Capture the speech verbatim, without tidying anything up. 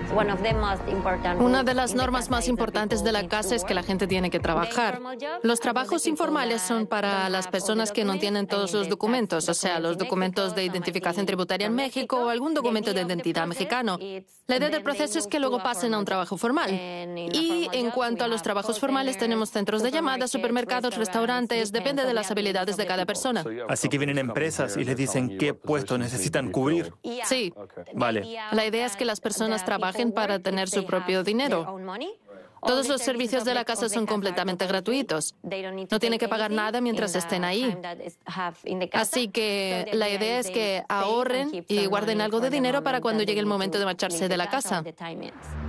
Una de las normas más importantes de la casa es que la gente tiene que trabajar. Los trabajos informales son para las personas que no tienen todos los documentos, o sea, los documentos de identificación tributaria en México o algún documento de identidad mexicano. La idea del proceso es que luego pasen a un trabajo formal. Y en cuanto a los trabajos formales, tenemos centros de llamadas, supermercados, restaurantes, depende de las habilidades de cada persona. Así que vienen empresas y les dicen qué puestos necesitan cubrir. Sí. Vale. La idea es que las personas trabajen para tener su propio dinero. Todos los servicios de la casa son completamente gratuitos. No tienen que pagar nada mientras estén ahí. Así que la idea es que ahorren y guarden algo de dinero para cuando llegue el momento de marcharse de la casa.